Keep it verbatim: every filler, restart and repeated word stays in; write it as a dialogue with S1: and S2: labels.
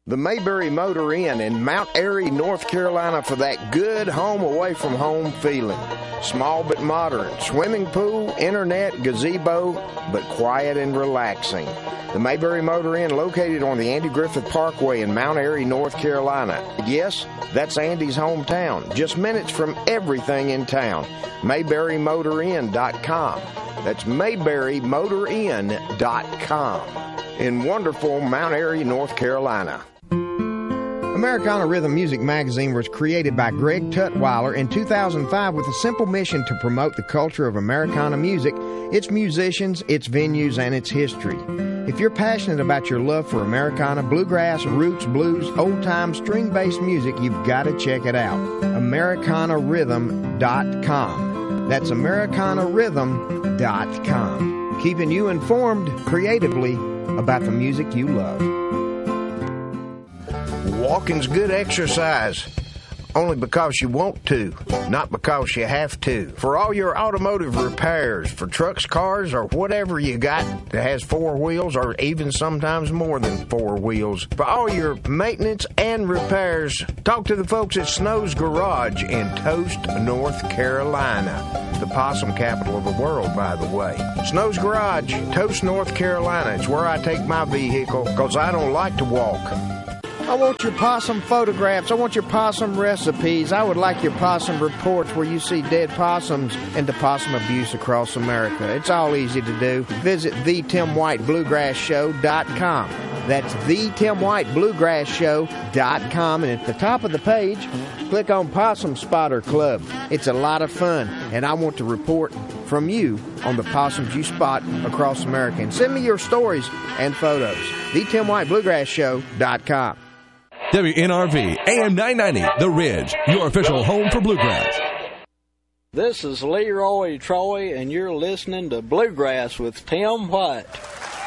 S1: The Mayberry Motor Inn in Mount Airy, North Carolina for that good home away from home feeling. Small but modern, swimming pool, internet, gazebo, but quiet and relaxing. The Mayberry Motor Inn located on the Andy Griffith Parkway in Mount Airy, North Carolina. Yes, that's Andy's hometown, just minutes from everything in town. Mayberry Motor Inn dot com. That's Mayberry Motor Inn dot com in wonderful Mount Airy, North Carolina. Americana Rhythm Music Magazine was created by Greg Tutwiler in two thousand five with a simple mission to promote the culture of Americana music, its musicians, its venues, and its history. If you're passionate about your love for Americana, bluegrass, roots, blues, old-time, string-based music, you've got to check it out. Americana Rhythm dot com. That's Americana Rhythm dot com. Keeping you informed creatively about the music you love. Walking's good exercise, only because you want to, not because you have to. For all your automotive repairs, for trucks, cars, or whatever you got that has four wheels, or even sometimes more than four wheels, for all your maintenance and repairs, talk to the folks at Snow's Garage in Toast, North Carolina. The possum capital of the world, by the way. Snow's Garage, Toast, North Carolina. It's where I take my vehicle, because I don't like to walk. I want your possum photographs. I want your possum recipes. I would like your possum reports where you see dead possums and the possum abuse across America. It's all easy to do. Visit the tim white bluegrass show dot com. That's the tim white bluegrass show dot com. And at the top of the page, click on Possum Spotter Club. It's a lot of fun, and I want to report from you on the possums you spot across America. And send me your stories and photos. the tim white bluegrass show dot com.
S2: W N R V, A M nine ninety, The Ridge, your official home for bluegrass.
S3: This is Leroy Troy, and you're listening to Bluegrass with Tim White.